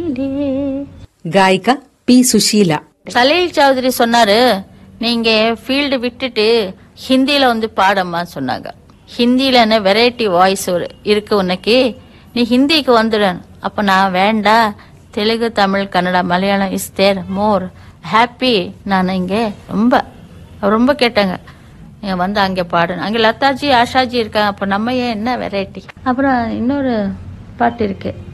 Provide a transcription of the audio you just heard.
காயிகா B Sushila. Salil Chowdhury சொன்னாரு, நீங்க field விட்டுட்டு ஹிந்தியில வந்து பாடம்மா சொன்னாங்க. ஹிந்தியில என்ன வெரைட்டி வாய்ஸ் இருக்கு உனக்கு, நீ ஹிந்திக்கு வந்துடு. அப்ப நான் வேண்டா, Telugu Tamil Kannada Malayalam is there more happy. நான் இங்க ரொம்ப ரொம்ப கேட்டாங்க, நீங்க வந்து அங்கே பாடணும். அங்கே லதாஜி ஆஷாஜி இருக்காங்க, அப்ப நம்ம ஏன் என்ன வெரைட்டி. அப்புறம் இன்னொரு பாட்டு இருக்கு,